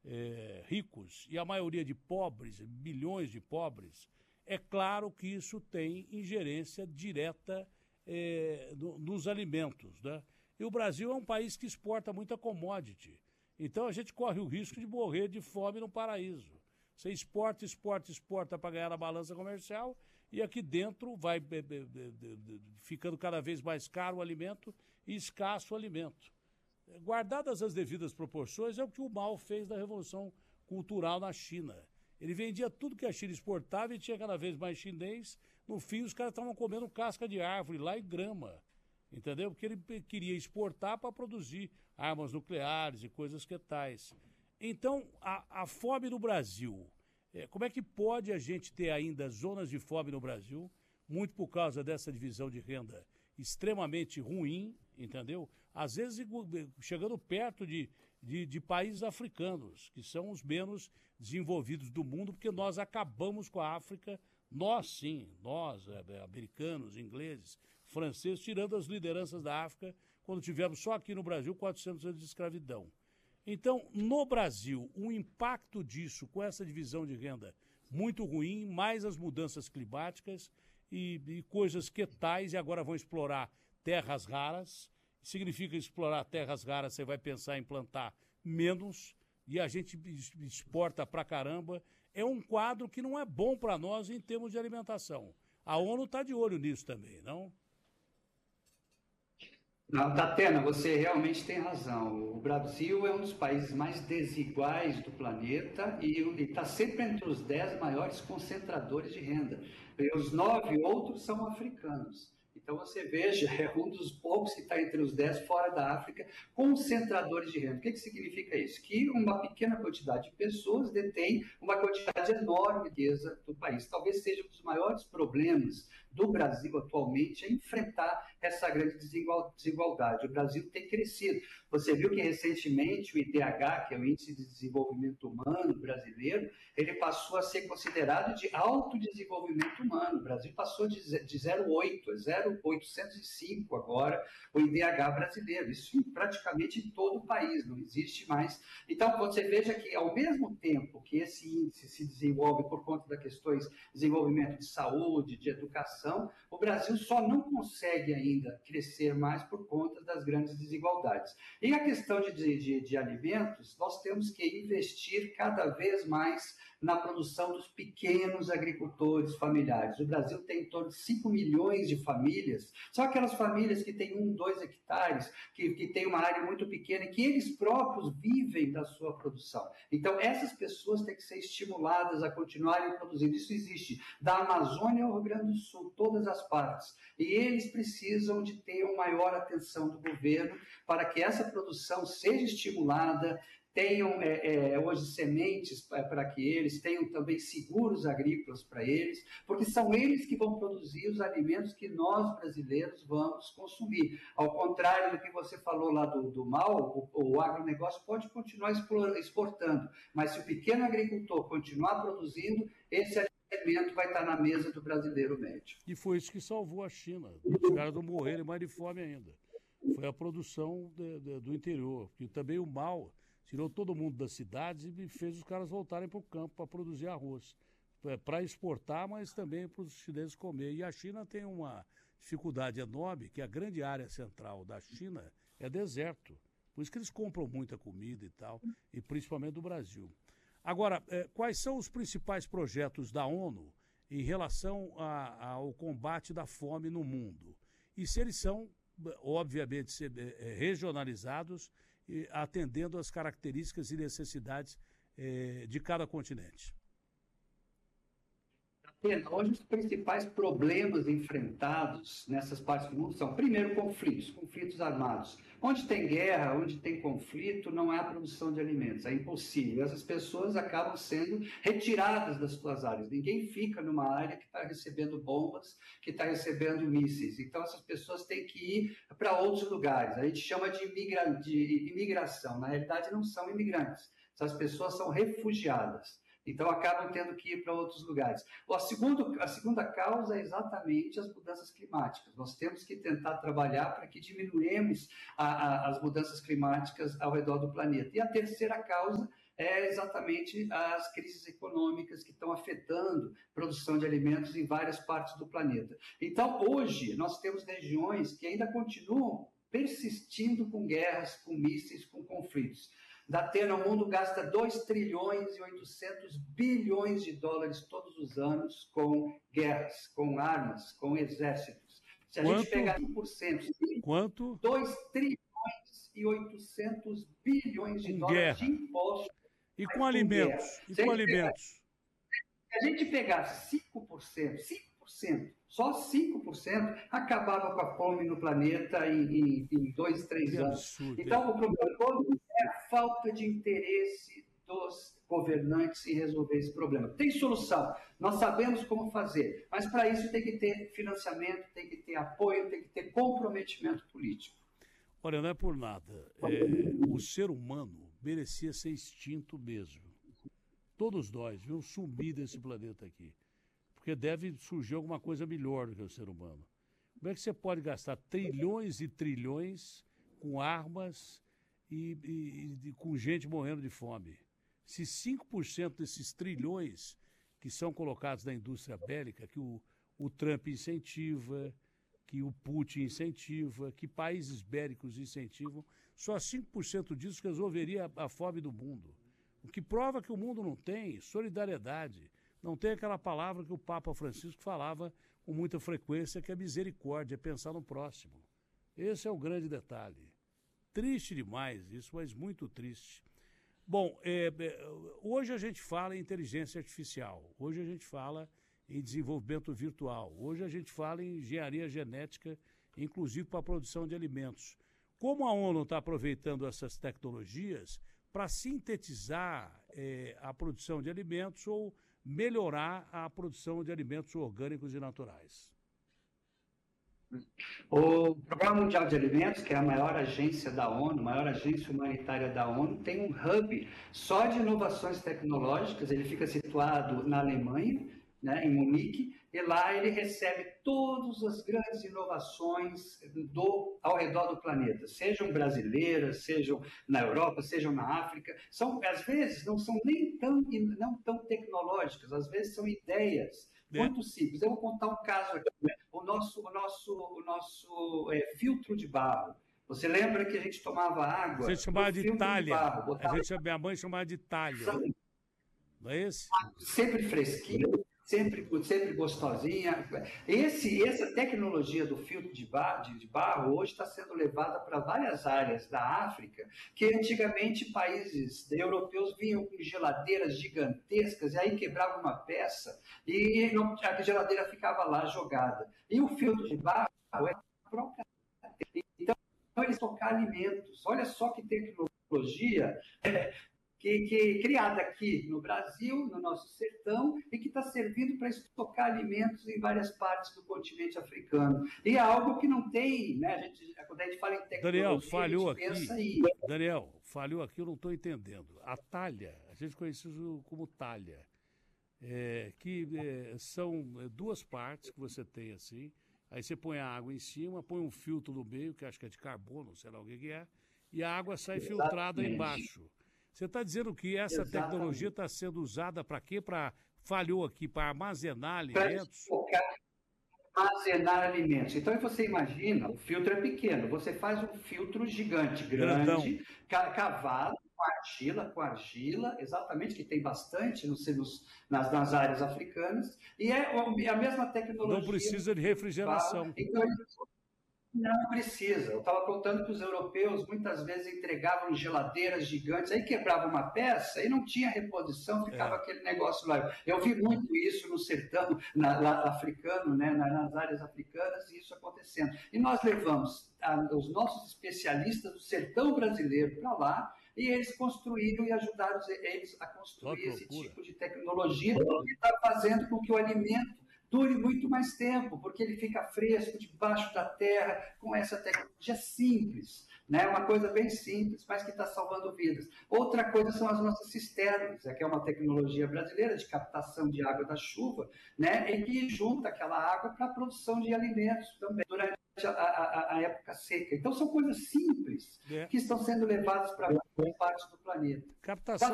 ricos e a maioria de pobres, milhões de pobres, é claro que isso tem ingerência direta nos alimentos, né? E o Brasil é um país que exporta muita commodity. Então a gente corre o risco de morrer de fome no paraíso. Você exporta para ganhar na balança comercial e aqui dentro vai ficando cada vez mais caro o alimento e escasso o alimento. Guardadas as devidas proporções, é o que o Mao fez na Revolução Cultural na China. Ele vendia tudo que a China exportava e tinha cada vez mais chinês. No fim, os caras estavam comendo casca de árvore lá e grama, entendeu? Porque ele queria exportar para produzir armas nucleares e coisas que tais. Então, a fome no Brasil, como é que pode a gente ter ainda zonas de fome no Brasil, muito por causa dessa divisão de renda extremamente ruim, entendeu? Às vezes chegando perto de países africanos, que são os menos desenvolvidos do mundo, porque nós acabamos com a África, nós sim, nós, americanos, ingleses, franceses, tirando as lideranças da África, quando tivemos só aqui no Brasil 400 anos de escravidão. Então, no Brasil, o impacto disso, com essa divisão de renda muito ruim, mais as mudanças climáticas e coisas que tais, e agora vão explorar terras raras. Significa explorar terras raras, você vai pensar em plantar menos, e a gente exporta pra caramba. É um quadro que não é bom para nós em termos de alimentação. A ONU está de olho nisso também, não? Não, Tatena, você realmente tem razão. O Brasil é um dos países mais desiguais do planeta e está sempre entre os 10 maiores concentradores de renda. E os 9 outros são africanos. Então você veja, é um dos poucos que está entre os 10 fora da África, concentradores de renda. O que significa isso? Que uma pequena quantidade de pessoas detém uma quantidade enorme de riqueza do país. Talvez seja um dos maiores problemas do Brasil atualmente é enfrentar essa grande desigualdade. O Brasil tem crescido. Você viu que recentemente o IDH, que é o Índice de Desenvolvimento Humano brasileiro, ele passou a ser considerado de alto desenvolvimento humano. O Brasil passou de 0,8, 0,805 agora, o IDH brasileiro. Isso praticamente em todo o país, não existe mais. Então, você veja que, ao mesmo tempo que esse índice se desenvolve por conta das questões de desenvolvimento de saúde, de educação, o Brasil só não consegue ainda crescer mais por conta das grandes desigualdades. E a questão de alimentos, nós temos que investir cada vez mais na produção dos pequenos agricultores familiares. O Brasil tem em torno de 5 milhões de famílias, são aquelas famílias que têm 1, 2 hectares, que têm uma área muito pequena e que eles próprios vivem da sua produção. Então, essas pessoas têm que ser estimuladas a continuarem produzindo. Isso existe da Amazônia ao Rio Grande do Sul, todas as partes. E eles precisam de ter uma maior atenção do governo para que essa produção seja estimulada, tenham hoje sementes para que eles, tenham também seguros agrícolas para eles, porque são eles que vão produzir os alimentos que nós, brasileiros, vamos consumir. Ao contrário do que você falou lá do mal, o agronegócio pode continuar exportando, mas se o pequeno agricultor continuar produzindo, esse alimento vai estar na mesa do brasileiro médio. E foi isso que salvou a China. Os caras não morrerem mais de fome ainda. Foi a produção do interior, porque também o mal tirou todo mundo das cidades e fez os caras voltarem para o campo para produzir arroz. Para exportar, mas também para os chineses comer. E a China tem uma dificuldade enorme, que a grande área central da China é deserto. Por isso que eles compram muita comida e tal, e principalmente do Brasil. Agora, quais são os principais projetos da ONU em relação ao combate da fome no mundo? E se eles são, obviamente, regionalizados, atendendo às características e necessidades de cada continente? Hoje os principais problemas enfrentados nessas partes do mundo são, primeiro, conflitos armados. Onde tem guerra, onde tem conflito, não há produção de alimentos, é impossível. Essas pessoas acabam sendo retiradas das suas áreas. Ninguém fica numa área que está recebendo bombas, que está recebendo mísseis. Então essas pessoas têm que ir para outros lugares. A gente chama de imigração. Na realidade não são imigrantes, essas pessoas são refugiadas. Então, acabam tendo que ir para outros lugares. A segunda causa é exatamente as mudanças climáticas. Nós temos que tentar trabalhar para que diminuamos as mudanças climáticas ao redor do planeta. E a terceira causa é exatamente as crises econômicas que estão afetando a produção de alimentos em várias partes do planeta. Então, hoje, nós temos regiões que ainda continuam persistindo com guerras, com mísseis, com conflitos. Datena, o mundo gasta 2 trilhões e 800 bilhões de dólares todos os anos com guerras, com armas, com exércitos. Se a gente pegar 1%, quanto? 2 trilhões e 800 bilhões de dólares de impostos. E com alimentos? E com alimentos? Se a gente pegasse 5%, só 5%, acabava com a fome no planeta em 2, 3 anos. Então, o problema todo é a falta de interesse dos governantes em resolver esse problema. Tem solução, nós sabemos como fazer, mas para isso tem que ter financiamento, tem que ter apoio, tem que ter comprometimento político. Olha, não é por nada. O ser humano merecia ser extinto mesmo. Todos nós vamos sumir desse planeta aqui. Porque deve surgir alguma coisa melhor do que o ser humano. Como é que você pode gastar trilhões e trilhões com armas e com gente morrendo de fome? Se 5% desses trilhões que são colocados na indústria bélica, que o Trump incentiva, que o Putin incentiva, que países bélicos incentivam, só 5% disso resolveria a fome do mundo. O que prova que o mundo não tem solidariedade, não tem aquela palavra que o Papa Francisco falava com muita frequência, que é misericórdia, é pensar no próximo. Esse é o grande detalhe. Triste demais isso, mas muito triste. Bom, hoje a gente fala em inteligência artificial, hoje a gente fala em desenvolvimento virtual, hoje a gente fala em engenharia genética, inclusive para a produção de alimentos. Como a ONU está aproveitando essas tecnologias para sintetizar a produção de alimentos ou melhorar a produção de alimentos orgânicos e naturais? O Programa Mundial de Alimentos, que é a maior agência da ONU, maior agência humanitária da ONU, tem um hub só de inovações tecnológicas. Ele fica situado na Alemanha, né, em Munique, e lá ele recebe todas as grandes inovações ao redor do planeta, sejam brasileiras, sejam na Europa, sejam na África. Às vezes não são nem não tão tecnológicas, às vezes são ideias muito simples. Eu vou contar um caso aqui, né? O nosso filtro de barro. Você lembra que a gente tomava água? A gente chamava de talha. Minha mãe chamava de talha. Não é esse? Sempre fresquinho, sempre gostosinha. Essa tecnologia do filtro de barro hoje está sendo levada para várias áreas da África, que antigamente países europeus vinham com geladeiras gigantescas e aí quebrava uma peça e a geladeira ficava lá jogada. E o filtro de barro é a própria. Então, eles tocar alimentos. Olha só que tecnologia que criada aqui no Brasil, no nosso sertão, e que está servindo para estocar alimentos em várias partes do continente africano. E é algo que não tem, né? Quando a gente fala em tecnologia, Daniel, falhou aqui. Aí. Daniel, falhou aqui, eu não estou entendendo. A talha, a gente conhece isso como talha, são 2 partes que você tem assim, aí você põe a água em cima, põe um filtro no meio, que acho que é de carbono, sei lá o que é, e a água sai filtrada embaixo. Você está dizendo que essa tecnologia está sendo usada para quê? Falhou aqui, para armazenar alimentos? Para armazenar alimentos. Então, você imagina, o filtro é pequeno, você faz um filtro gigante, grande, cavado, com argila, exatamente, que tem bastante nas áreas africanas, e é a mesma tecnologia. Não precisa de refrigeração. Então, não precisa. Eu estava contando que os europeus muitas vezes entregavam geladeiras gigantes, aí quebrava uma peça e não tinha reposição, ficava aquele negócio lá. Eu vi muito isso no sertão africano, né, nas áreas africanas, e isso acontecendo. E nós levamos os nossos especialistas do sertão brasileiro para lá, e eles construíram e ajudaram eles a construir esse tipo de tecnologia que está fazendo com que o alimento dure muito mais tempo, porque ele fica fresco debaixo da terra com essa tecnologia simples, né? Uma coisa bem simples, mas que está salvando vidas. Outra coisa são as nossas cisternas, que é uma tecnologia brasileira de captação de água da chuva, né? E que junta aquela água para a produção de alimentos também durante a época seca. Então são coisas simples que estão sendo levadas para várias partes do planeta. Captação